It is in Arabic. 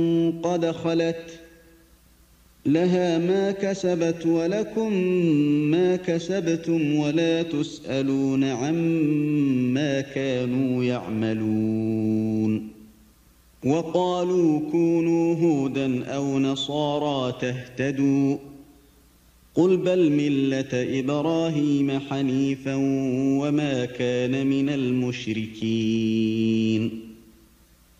قد خلت لها ما كسبت ولكم ما كسبتم ولا تسألون عما كانوا يعملون. وقالوا كونوا هودا أو نصارى تهتدوا قل بل ملة إبراهيم حنيفا وما كان من المشركين.